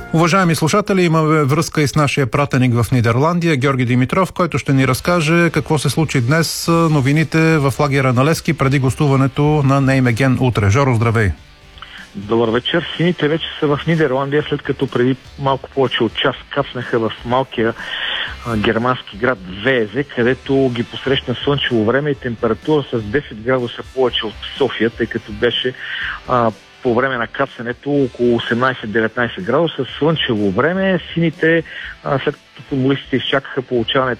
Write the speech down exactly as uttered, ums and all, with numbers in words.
Уважаеми слушатели, имаме връзка и с нашия пратеник в Нидерландия, Георги Димитров, който ще ни разкаже какво се случи днес, новините в лагера на Левски преди гостуването на Неймеген утре. Жоро, здравей! Добър вечер. Сините вече са в Нидерландия, след като преди малко повече от час кацнаха в малкия а, германски град Веезе, където ги посрещна слънчево време и температура с десет градуса повече от София, тъй като беше а, по време на кацането около осемнайсет-деветнайсет градуса, слънчево време. Сините, а, след като футболистите изчакаха получаването